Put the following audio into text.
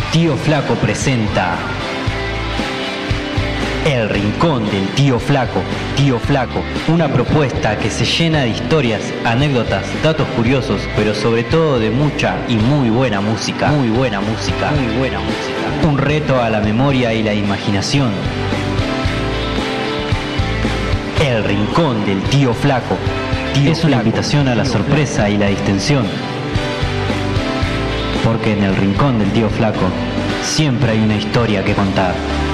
Tío Flaco presenta El Rincón del Tío Flaco. Tío Flaco, una propuesta que se llena de historias, anécdotas, datos curiosos, pero sobre todo de mucha y muy buena música. Muy buena música. Muy buena música. Un reto a la memoria y la imaginación. El Rincón del Tío Flaco. Es una invitación a la sorpresa y la distensión. Porque en el Rincón del Tío Flaco siempre hay una historia que contar.